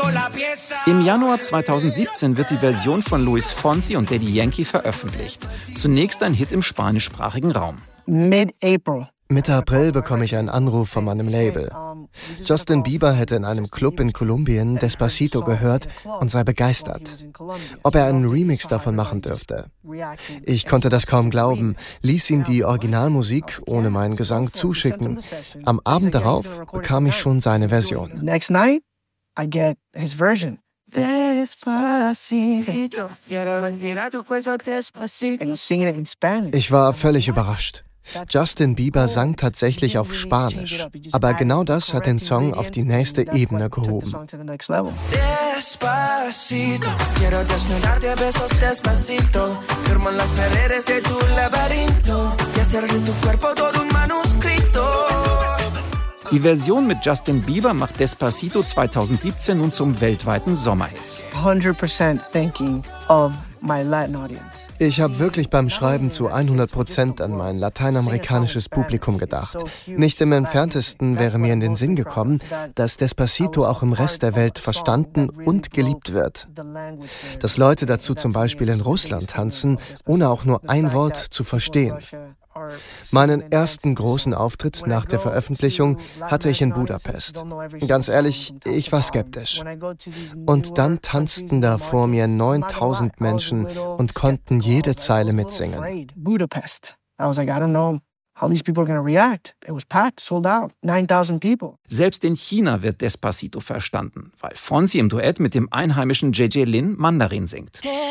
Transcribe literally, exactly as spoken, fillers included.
Im Januar zweitausendsiebzehn wird die Version von Luis Fonsi und Daddy Yankee veröffentlicht. Zunächst ein Hit im spanischsprachigen Raum. Mid-April. Mitte April bekomme ich einen Anruf von meinem Label. Justin Bieber hätte in einem Club in Kolumbien Despacito gehört und sei begeistert. Ob er einen Remix davon machen dürfte. Ich konnte das kaum glauben, ließ ihm die Originalmusik ohne meinen Gesang zuschicken. Am Abend darauf bekam ich schon seine Version. Next night, I get his version. And he's singing it in Spanish. Ich war völlig überrascht. Justin Bieber sang tatsächlich auf Spanisch, aber genau das hat den Song auf die nächste Ebene gehoben. Die Version mit Justin Bieber macht Despacito zweitausendsiebzehn nun zum weltweiten Sommerhit. hundred percent thinking of my Latin audience. Ich habe wirklich beim Schreiben zu hundert Prozent an mein lateinamerikanisches Publikum gedacht. Nicht im Entferntesten wäre mir in den Sinn gekommen, dass Despacito auch im Rest der Welt verstanden und geliebt wird. Dass Leute dazu zum Beispiel in Russland tanzen, ohne auch nur ein Wort zu verstehen. Meinen ersten großen Auftritt nach der Veröffentlichung hatte ich in Budapest. Ganz ehrlich, ich war skeptisch. Und dann tanzten da vor mir neuntausend Menschen und konnten jede Zeile mitsingen. Budapest. I was like, I don't know how these people are going to react. It was packed, sold out, nine thousand people. Selbst in China wird Despacito verstanden, weil Fonsi im Duett mit dem einheimischen J J Lin Mandarin singt.